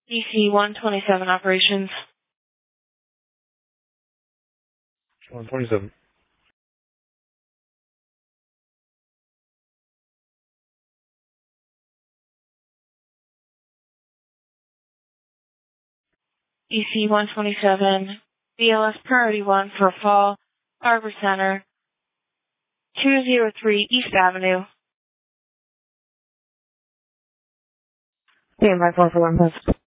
DC 127 operations. 127. DC 127, BLS Priority 1 for Fall, Harbor Center, 203 East Avenue. Standby 441 post.